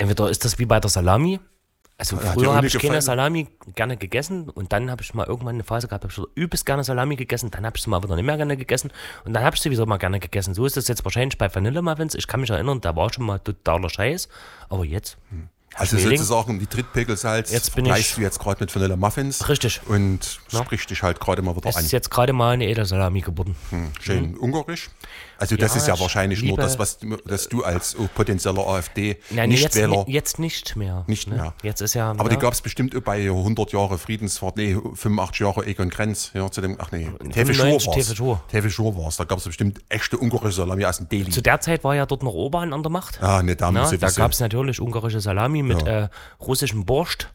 entweder ist das wie bei der Salami. Also Hat dir früher auch habe nicht ich keine gefallen? Salami gerne gegessen und dann habe ich mal irgendwann eine Phase gehabt, habe ich so übelst gerne Salami gegessen, dann habe ich sie mal wieder nicht mehr gerne gegessen und dann habe ich sie wieder mal gerne gegessen. So ist das jetzt wahrscheinlich bei Vanillemuffins. Ich kann mich erinnern, da war schon mal totaler Scheiß, aber jetzt... Also Schmeling. sozusagen die Drittpegelsalz Jetzt bin vergleichst ich- du jetzt gerade mit Vanilla Muffins. Richtig. Und spricht dich halt gerade mal wieder Es an. ist jetzt gerade mal eine Edelsalami geworden. Schön ungarisch. Also das Ja, ist ja ich wahrscheinlich nur liebe- das, was du als potenzieller Nein, jetzt, AfD-Nichtwähler... jetzt nicht mehr. Nicht ne? mehr. Jetzt ist ja... Aber die gab es bestimmt auch bei 100 Jahre Friedensfahrt, 85 Jahre Egon Krenz, ja, zu dem, Tefe Schur 95 war's. Tefe Schur. Tefe Schur war's, da gab es bestimmt echte ungarische Salami aus dem Deli. Zu der Zeit war ja dort noch Orban an der Macht. Ah, ne, da Na, muss ich da wissen. gab es natürlich ungarische Salami mit russischem Borscht.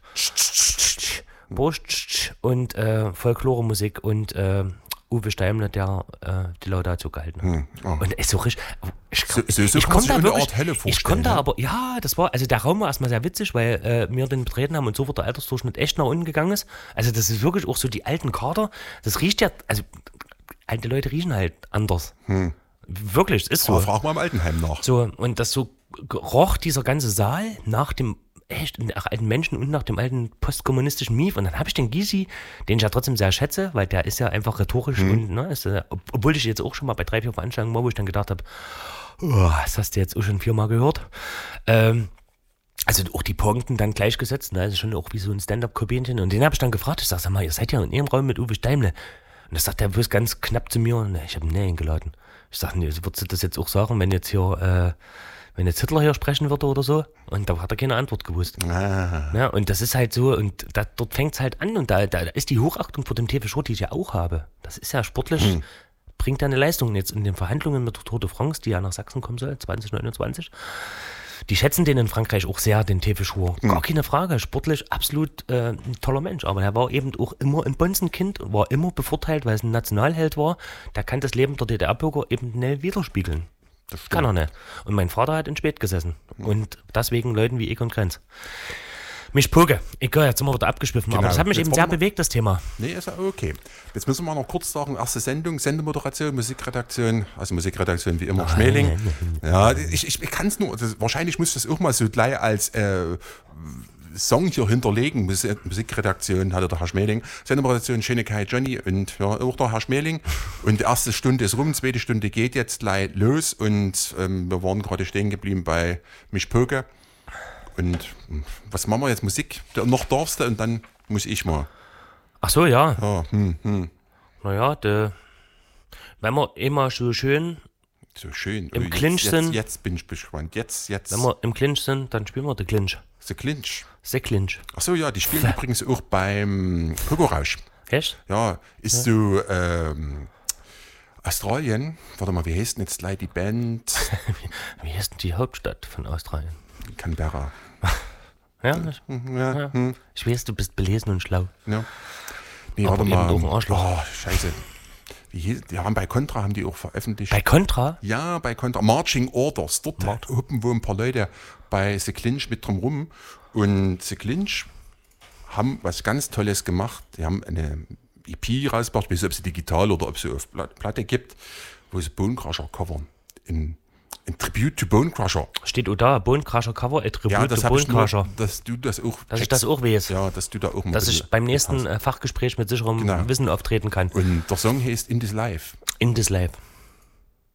Borscht und Folkloremusik und Uwe Steimle, der die Laudatio gehalten hat. Und ist so richtig. So Ich kann man konnte sich da eine wirklich. Art Hölle Ich vorstellen, konnte ja. aber, ja, das war, also der Raum war erstmal sehr witzig, weil wir den betreten haben und sofort der Altersdurchschnitt echt nach unten gegangen ist. Also das ist wirklich auch so die alten Kader. Das riecht ja, also alte Leute riechen halt anders. Wirklich, es ist so. Aber frag mal im Altenheim nach. So, und das so roch dieser ganze Saal nach dem nach alten Menschen und nach dem alten postkommunistischen Mief. Und dann habe ich den Gysi, den ich ja trotzdem sehr schätze, weil der ist ja einfach rhetorisch und, ne, ist, obwohl ich jetzt auch schon mal bei 3, 4 Veranstaltungen war, wo ich dann gedacht habe, oh, das hast du jetzt auch schon 4-mal gehört. Also auch die Punkten dann gleichgesetzt, ne, also schon auch wie so ein Stand-Up-Komödien. Und den habe ich dann gefragt, ich sag mal, ihr seid ja in einem Raum mit Uwe Steimle. Und das sagt er bloß ganz knapp zu mir, und ich habe ihn eingeladen. Ich sage, nee, würdest du das jetzt auch sagen, wenn jetzt hier, wenn jetzt Hitler hier sprechen würde oder so? Und da hat er keine Antwort gewusst. Ja, und das ist halt so, und dort fängt es halt an, und da ist die Hochachtung vor dem TV Show, die ich ja auch habe. Das ist ja sportlich, bringt ja eine Leistung. Jetzt in den Verhandlungen mit der Tour de France, die ja nach Sachsen kommen soll, 2029, die schätzen den in Frankreich auch sehr, den TV Show. Gar keine Frage, sportlich absolut ein toller Mensch. Aber er war eben auch immer ein Bonzenkind, war immer bevorteilt, weil es ein Nationalheld war. Der kann das Leben der DDR-Bürger eben nicht widerspiegeln. Kann er nicht. Und mein Vater hat in Spät gesessen. Und deswegen Leuten wie Egon Krenz. Mich Poge. Egal, jetzt sind wir wieder abgeschwiffen. Genau. Aber das hat mich Jetzt eben sehr wollen wir- bewegt, das Thema. Nee, ist ja okay. Jetzt müssen wir noch kurz sagen, erste Sendung, Sendemoderation, Musikredaktion, also Musikredaktion wie immer Schmeling. Ja, ich kann es nur, wahrscheinlich muss ich das auch mal so gleich als Song hier hinterlegen. Musikredaktion hatte der Herr Schmeling, Sendemoderation Schönigkeit Johnny und ja, auch der Herr Schmeling. Und die erste Stunde ist rum, zweite Stunde geht jetzt gleich los und wir waren gerade stehen geblieben bei Mich Poge. Und was machen wir jetzt? Musik? Noch darfst du und dann muss ich mal. Ach so, ja. Ja, Naja, wenn wir immer so schön, so schön. Im Oh, Clinch jetzt, sind- jetzt bin ich gespannt. Jetzt. wenn wir im Clinch sind, dann spielen wir den Clinch. The Clinch. The Clinch. Achso, ja, die spielen übrigens auch beim Pogo-Rausch. Echt? Ja, ist so Australien. Warte mal, wie heißt denn jetzt gleich die Band? Wie heißt denn die Hauptstadt von Australien? Canberra. Ja, Ja, ich weiß, du bist belesen und schlau. ja. Nee, Aber warte eben mal. auch ein Arschloch. Oh, scheiße. Die haben bei Contra haben die auch veröffentlicht. Bei Contra? Ja, bei Contra. Marching Orders. Dort hupen wohl ein paar Leute bei The Clinch mit drum rum. Und The Clinch haben was ganz Tolles gemacht. Die haben eine EP rausgebracht, ich weiß nicht, ob sie digital oder ob sie auf Platte gibt, wo sie Bone Crusher covern. In Tribute to Bone Crusher. Steht auch da, Bone Crusher Cover, Tribute Ja, das to habe Bone ich nur, Crusher. dass du das auch Dass ich checkst. das auch weiß. Ja, dass du da auch mal Dass ein ich bisschen beim nächsten hast. Fachgespräch mit sicherem Genau. Wissen auftreten kann. Und der Song heißt In This Life. In This Life.